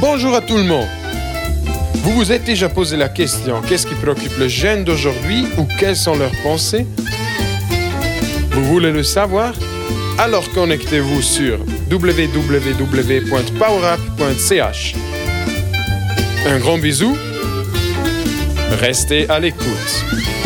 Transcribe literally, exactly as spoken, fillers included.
Bonjour à tout le monde. Vous vous êtes déjà posé la question, qu'est-ce qui préoccupe les jeunes d'aujourd'hui ou quelles sont leurs pensées? Vous voulez le savoir? Alors connectez-vous sur w w w point power up point c h. Un grand bisou. Restez à l'écoute.